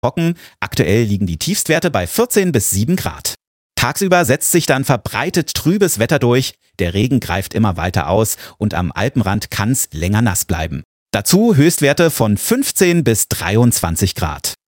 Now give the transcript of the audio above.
Trocken. Aktuell liegen die Tiefstwerte bei 14 bis 7 Grad. Tagsüber setzt sich dann verbreitet trübes Wetter durch, der Regen greift immer weiter aus und am Alpenrand kann es länger nass bleiben. Dazu Höchstwerte von 15 bis 23 Grad.